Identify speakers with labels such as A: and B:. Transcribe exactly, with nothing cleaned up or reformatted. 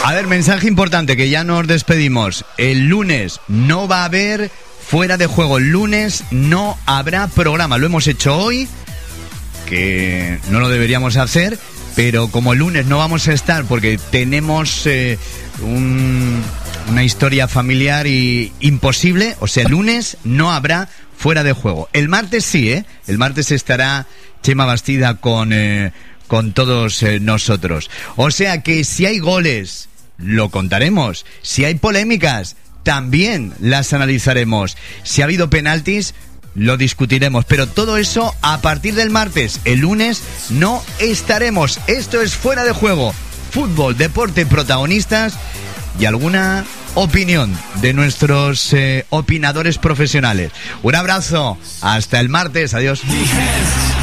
A: A ver, mensaje importante, que ya nos despedimos. El lunes no va a haber fuera de juego. El lunes no habrá programa. Lo hemos hecho hoy, que no lo deberíamos hacer, pero como el lunes no vamos a estar porque tenemos eh, un, una historia familiar y imposible, o sea, el lunes no habrá fuera de juego. El martes sí, ¿eh? El martes estará Chema Bastida con, eh, con todos eh, nosotros. O sea que si hay goles, lo contaremos. Si hay polémicas, también las analizaremos. Si ha habido penaltis, lo discutiremos. Pero todo eso a partir del martes. El lunes no estaremos. Esto es Fuera de Juego. Fútbol, deporte, protagonistas y alguna opinión de nuestros eh, opinadores profesionales. Un abrazo. Hasta el martes. Adiós.